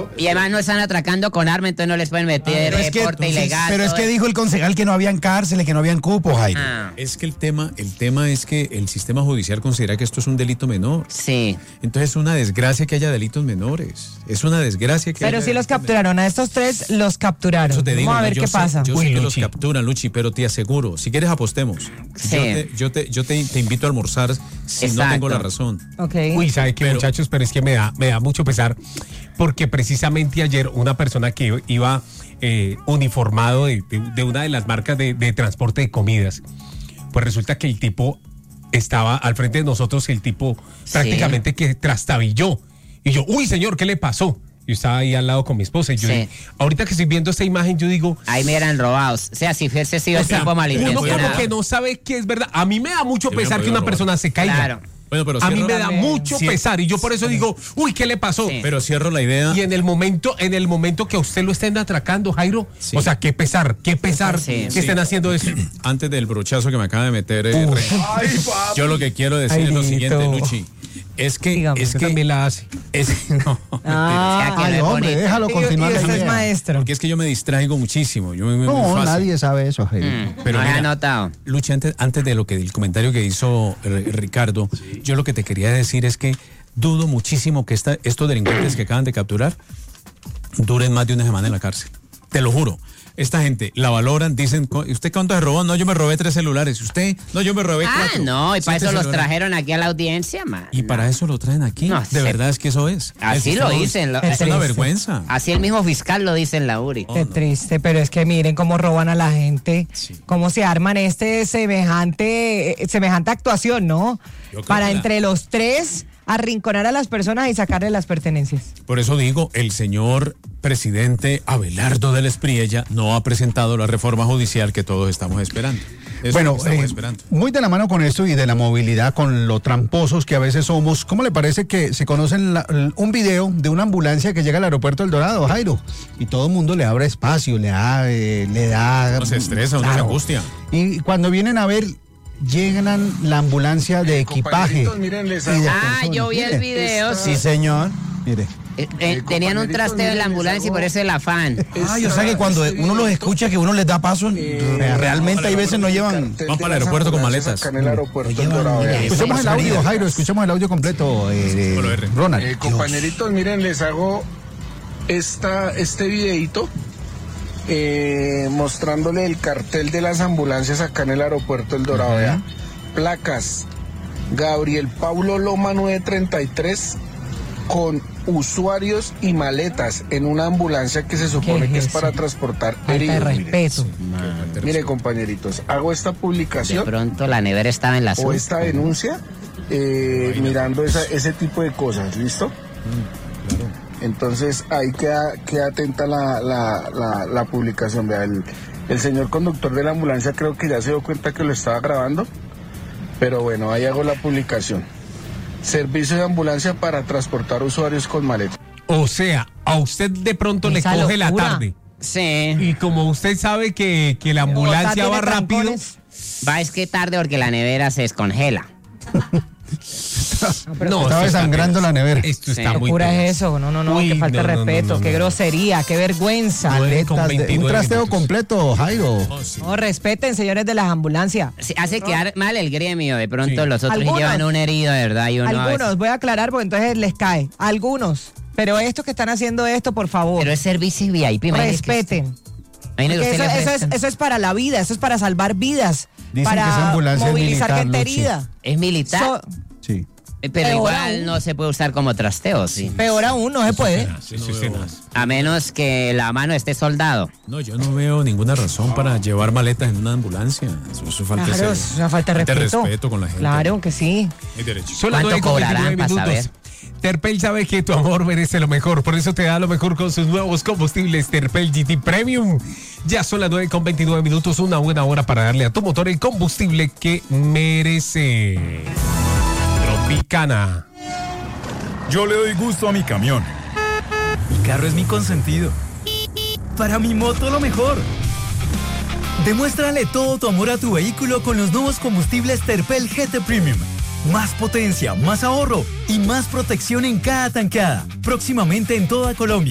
Y además no están atracando con arma, entonces no les pueden meter reporte ilegal. Pero es que dijo el concejal que no habían cárceles, que no habían cupos, Jairo. Es que el tema es que el sistema judicial considera que esto es un delito menor. Sí. Entonces es una desgracia que haya delitos menores. Es una desgracia que Pero haya sí los capturaron, a estos 3 los capturaron. Eso te digo, vamos a ver qué pasa. Yo sé que los capturan, Luchi, pero te aseguro, si quieres apostemos. Sí. Yo te invito a almorzar si no tengo la razón. Okay. Uy, ¿sabe qué, muchachos? Pero es que me da mucho pesar, porque precisamente ayer una persona que iba uniformado de una de las marcas de transporte de comidas, pues resulta que el tipo estaba al frente de nosotros, el tipo prácticamente que trastabilló. Y yo, uy, señor, ¿qué le pasó? Yo estaba ahí al lado con mi esposa y yo dije, ahorita que estoy viendo esta imagen, yo digo... Ahí me eran robados. O sea, si fuese sido el tipo malintencionado. Uno como que no sabe qué es verdad. A mí me da mucho pesar que una persona se caiga. Claro. Bueno, pero a mí me da mucho pesar y yo por eso digo, uy, ¿qué le pasó? Sí. Pero cierro la idea. Y en el momento que a usted lo estén atracando, Jairo, o sea, qué pesar que estén haciendo eso. Antes del brochazo que me acaba de meter, yo lo que quiero decir es lo siguiente, Luchi. Es que también la hace. Hombre, déjalo continuar. Eso es maestro. Porque es que yo me distraigo muchísimo. Nadie sabe eso, Jairo. Pero no mira, he anotado. Luchi, antes de del comentario que hizo Ricardo, yo lo que te quería decir es que dudo muchísimo que estos delincuentes que acaban de capturar duren más de una semana en la cárcel. Te lo juro. Esta gente la valoran, dicen, ¿usted cuánto se robó? No, yo me robé 3 celulares. ¿Usted? No, yo me robé 4. No, y para eso 7 los celulares. trajeron aquí a la audiencia, man. Y para eso lo traen aquí. No, de verdad es que eso es. Así lo dicen. Es una vergüenza. Así el mismo fiscal lo dice en la URI. Qué triste, pero es que miren cómo roban a la gente, cómo se arman semejante actuación, ¿no? Para entre los 3 arrinconar a las personas y sacarle las pertenencias. Por eso digo, el señor presidente Abelardo del Espriella no ha presentado la reforma judicial que todos estamos esperando. Eso Bueno, es lo que estamos esperando. muy de la mano con esto y de la movilidad, con lo tramposos que a veces somos, ¿cómo le parece que se conocen un video de una ambulancia que llega al aeropuerto del Dorado, Jairo? Y todo el mundo le abre espacio, le da... Uno se estresa, uno se angustia. Y cuando vienen a ver, llegan la ambulancia de equipaje. Yo vi el video. Sí, señor. Mire. Tenían un trasteo en la ambulancia y por eso el afán. O sea que cuando uno los escucha que uno les da paso, realmente hay veces no llevan... Van para el aeropuerto con maletas. Escuchemos el audio, Jairo, escuchemos el audio completo, Ronald. Compañeritos, miren, les hago este videito mostrándole el cartel de las ambulancias acá en el aeropuerto El Dorado. ¿Ya? Placas: Gabriel Paulo Loma 933, con usuarios y maletas en una ambulancia que se supone que es para transportar heridos. Respeto. Mire, compañeritos, hago esta publicación. De pronto la nevera estaba en la o esta denuncia mirando ese tipo de cosas, ¿listo? Claro. Entonces ahí queda atenta la publicación. Vea, el señor conductor de la ambulancia creo que ya se dio cuenta que lo estaba grabando, pero bueno, ahí hago la publicación. Servicio de ambulancia para transportar usuarios con maleta. O sea, a usted de pronto le coge la tarde. Sí. Y como usted sabe que la ambulancia va rápido... Va, es que tarde porque la nevera se descongela. Estaba desangrando la nevera. Esto está ¿Qué muy locura tenaz. es eso? No, Uy, que falta de respeto, qué grosería, qué vergüenza. Maletas un trasteo minutos. completo, Jairo. No, respeten, señores de las ambulancias. Sí, hace quedar mal el gremio. De pronto Sí. los otros Algunos. llevan un herido, de verdad. Y uno Algunos, voy a aclarar porque entonces les cae. Algunos. Pero estos que están haciendo esto, por favor, Pero es servicio VIP. respeten. Imagínese que usted le ofrezcan. Eso es para la vida, eso es para salvar vidas. Dicen para que esa ambulancia es movilizar militar, gente Luchi. herida. Es militar. Sí. Pero Peor igual aún. no se puede usar como trasteo, sí. Peor aún, no se puede. Eso es tenaz. A menos que la mano esté soldado. No, yo no veo ninguna razón para llevar maletas en una ambulancia. Eso falta Claro, de es una falta de respeto. con la gente. Claro que sí. Hay derecho. Son las ¿Cuánto 9:29 cobrarán para minutos. saber? Terpel sabe que tu amor merece lo mejor, por eso te da lo mejor con sus nuevos combustibles Terpel GT Premium. Ya son las 9:29 minutos, una buena hora para darle a tu motor el combustible que merece. Tropicana. Yo le doy gusto a mi camión. Mi carro es mi consentido. Para mi moto lo mejor. Demuéstrale todo tu amor a tu vehículo con los nuevos combustibles Terpel GT Premium. Más potencia, más ahorro y más protección en cada tanqueada. Próximamente en toda Colombia.